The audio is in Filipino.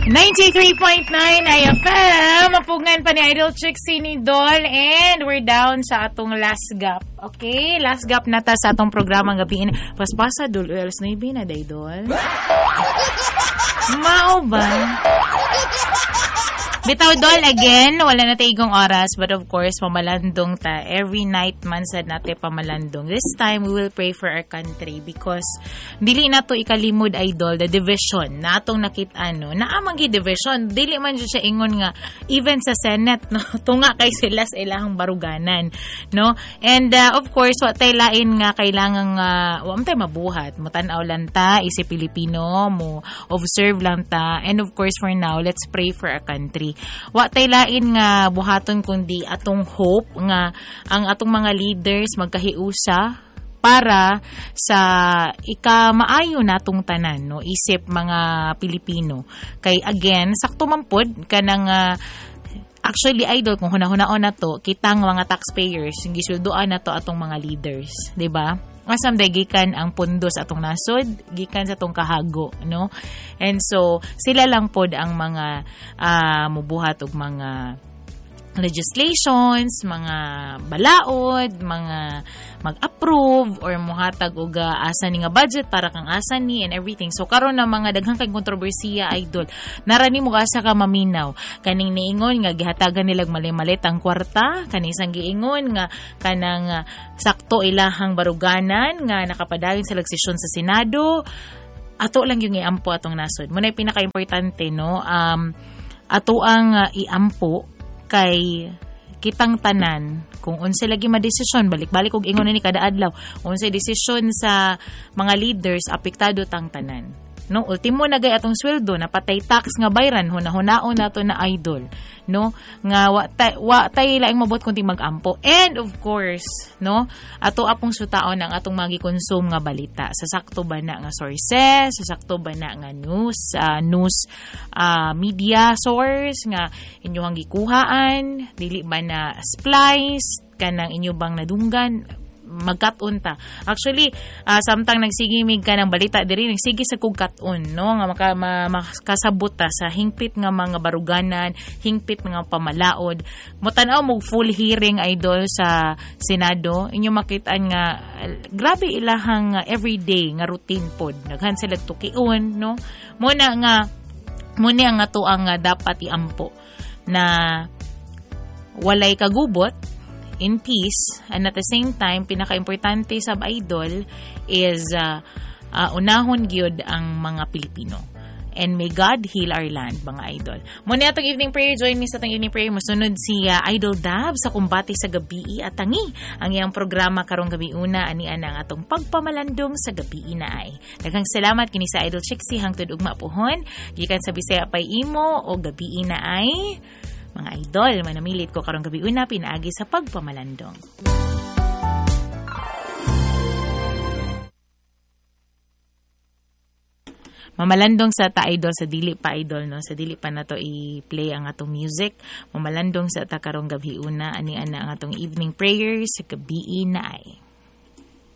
93.9 IFM. Mapungan pa ni Idol Trixie ni Dol. And we're down sa atong last gap. Okay? Last gap na ta sa atong programang gabi. Paspasa, Dol. Alas 9 na, day, Dol. Mao ba? Bitaw, Dol, again, wala na taigong oras, but of course, pamalandong ta. Every night man sad natin pamalandong. This time, we will pray for our country because dili na to ikalimod, Idol, the division na atong nakitano. Naamang division, dili man siya ingon nga, even sa Senate, no? Tunga kay sila sa ilahang baruganan, no? And, of course, what tayo lain nga kailangan wam tayo mabuhat. Mutanaw lang ta, isi Pilipino, mo observe lang ta. And of course, for now, let's pray for our country. Wa tay lain nga buhaton kundi atong hope nga ang atong mga leaders magkahiusa para sa ikamaayo natong tanan, no, isip mga Pilipino. Kay again, sakto man pod kanang actually, Idol, kung hunahunahon na to, kitang mga taxpayers, gisulduan na to atong mga leaders, 'di ba? Asam day gikan ang pundo sa atong nasod, gikan sa atong kahago, no? And so sila lang pod ang mga mubuhat og mga legislations, mga balaod, mga mag-approve or muhatag og asa ni nga budget para kang asa ni and everything. So karon na mga daghang kay kontrobersiya, Idol. Narani mo asa ka maminaw. Kaning niingon nga gihatagan nilag mali-malit ang kwarta, kaning isang giingon nga kanang sakto ilahang baruganan nga nakapadayon sa legislasyon sa Senado. Ato lang yung iampo atong nasod. Muna yung pinaka-importante, no? Ato ang iampo kay kitang tanan kung unsa lagi madesisyon balik-balik og ingon ni kada adlaw unsa desisyon sa mga leaders apektado tang tanan, no? Ultimo na gay atong sweldo napatay tax nga bayran hunahunaon nato na, Idol, no, nga wa tay laing mabot kundi magampo. And of course, no, ato apong sutaon ang atong magi-consume nga balita sa sakto ba na nga sources, sa sakto ba na nga news media source nga inyong gikuhaan, dili ba na splice kanang inyo bang nadunggan magkat-on ta. Actually, samtang nagsigimig ka ng balita diri, nagsigi sa kog kat-on, no, nga makasabot ta sa hingpit nga mga baruganan, hingpit nga pamalaod. Mutanaw mo full hearing, Idol, sa Senado. Inyo makitaan nga grabe ilahang everyday nga routine pod. Naghan sila tukion, no. Muna ang ato ang dapat iampo na walay kagubot in peace, and at the same time pinaka-importante sa Idol is unahon gyud ang mga Pilipino. And may God heal our land, mga Idol. Muna atong evening prayer, join me sa atong evening prayer. Masunod si Idol Dab sa kumbati sa gabi at tangi ang iyang programa karong gabi una ani ang atong pagpamalandong sa gabi na ay. Daghang salamat kini sa Idol Trixie hangtod ug mapuhon gikan sa Bisaya pay imo o gabi na ay. Mga Idol, manamilit ko karong gabi una pinaagi sa pagpamalandong. Mamalandong sa ta, Idol, sa dili pa, Idol, no, sa dili pa na to i-play ang atong music. Mamalandong sa ta karong gabi una ani ana ang atong evening prayers sa gabi na ay.